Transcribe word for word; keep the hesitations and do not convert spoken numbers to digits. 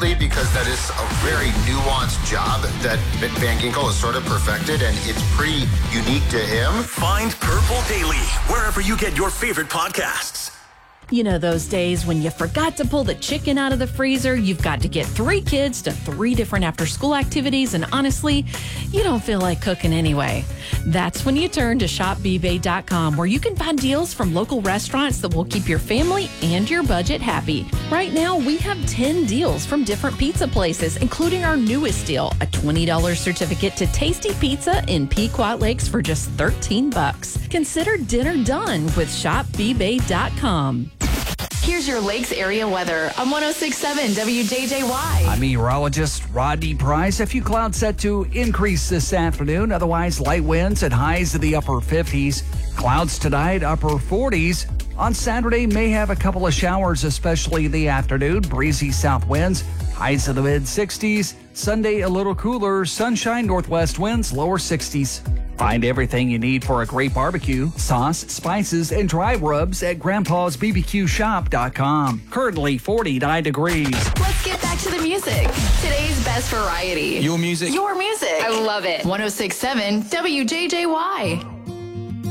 admittedly, because that is a very nuanced job that Van Ginkel has sort of perfected, and it's pretty unique to him. Find Purple Daily wherever you get your favorite podcasts. You know those days when you forgot to pull the chicken out of the freezer, you've got to get three kids to three different after-school activities, and honestly, you don't feel like cooking anyway. That's when you turn to shop b bay dot com, where you can find deals from local restaurants that will keep your family and your budget happy. Right now, we have ten deals from different pizza places, including our newest deal, a twenty dollars certificate to Tasty Pizza in Pequot Lakes for just thirteen bucks. Consider dinner done with shop b bay dot com. Here's your Lakes area weather on one oh six point seven W J J Y. I'm meteorologist Rodney Price. A few clouds set to increase this afternoon. Otherwise, light winds and highs in the upper fifties. Clouds tonight, upper forties. On Saturday, may have a couple of showers, especially in the afternoon. Breezy south winds, highs in the mid sixties. Sunday, a little cooler. Sunshine, northwest winds, lower sixties. Find everything you need for a great barbecue, sauce, spices, and dry rubs at grandpas b b q shop dot com. Currently forty-nine degrees. Let's get back to the music. Today's best variety. Your music. Your music. I love it. one oh six point seven W J J Y.